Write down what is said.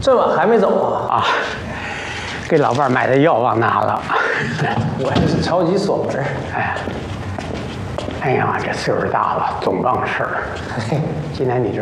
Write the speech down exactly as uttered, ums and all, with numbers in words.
这晚还没走啊？ 啊，给老伴儿买的药忘拿了。 我这是着急锁门。 哎，哎呀，这岁数大了，总忘事儿。今天你知道。